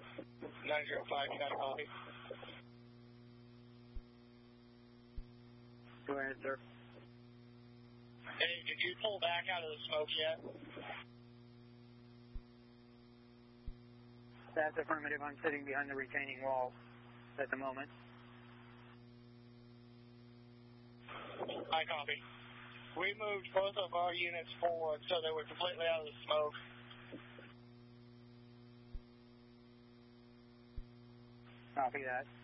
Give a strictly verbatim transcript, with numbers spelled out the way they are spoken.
nine zero five, you got a copy. Go ahead, sir. Hey, did you pull back out of the smoke yet? That's affirmative. I'm sitting behind the retaining wall at the moment. I copy. We moved both of our units forward so they were completely out of the smoke. Copy that.